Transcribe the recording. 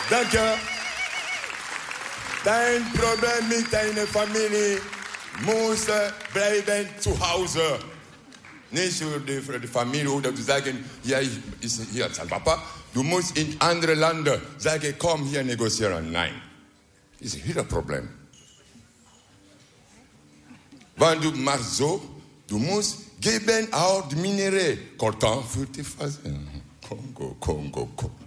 Danke. Dein Problem mit deiner Familie muss bleiben zu Hause. Nicht für die Familie oder du sagen, hier ist hier sein Papa. Du musst in andere Länder sagen, komm hier negozieren. Nein. Das ist ihr Problem. Wenn du machst so, du musst geben auch die Minerais. Coltan für die Phase. Kongo.